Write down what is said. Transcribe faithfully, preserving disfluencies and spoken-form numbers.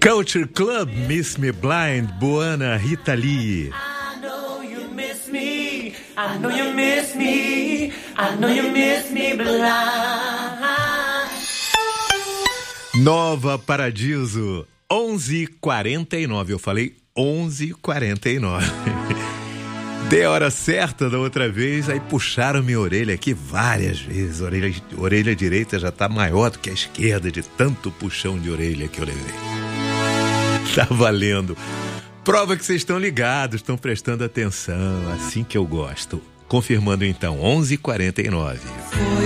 Culture Club, Miss Me Blind, Boana, Rita Lee. I know you miss me, I know you miss me, I know you miss me blind. Nova Paradiso, onze e quarenta e nove. Eu falei onze e quarenta e nove. Dei a hora certa da outra vez, aí puxaram minha orelha aqui várias vezes. A orelha, a orelha direita já tá maior do que a esquerda, de tanto puxão de orelha que eu levei. Tá valendo. Prova que vocês estão ligados, estão prestando atenção, assim que eu gosto. Confirmando então, onze e quarenta e nove.